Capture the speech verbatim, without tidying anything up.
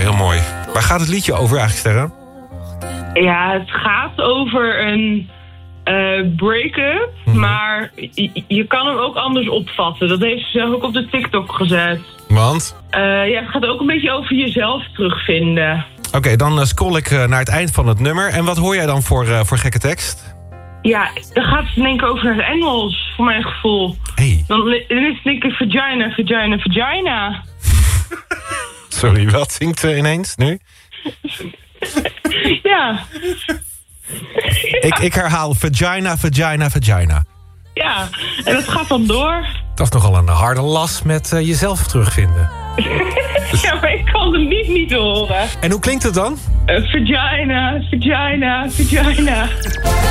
heel mooi. Waar gaat het liedje over eigenlijk, Sterre? Ja, het gaat over een uh, break-up, mm-hmm. maar je, je kan hem ook anders opvatten. Dat heeft ze zelf ook op de TikTok gezet. Want? Uh, ja, het gaat ook een beetje over jezelf terugvinden. Oké, okay, dan uh, scroll ik uh, naar het eind van het nummer. En wat hoor jij dan voor, uh, voor gekke tekst? Ja, dan gaat het denk ik over het Engels, voor mijn gevoel. Hey. Dan, dan is het denk ik vagina, vagina, vagina. Sorry, wat zingt uh, ineens nu? Ja. Ik, ik herhaal vagina, vagina, vagina. Ja, en dat gaat dan door. Dat is nogal een harde last met uh, jezelf terugvinden. Ja, maar ik kan hem niet niet horen. En hoe klinkt het dan? Uh, vagina, vagina, vagina.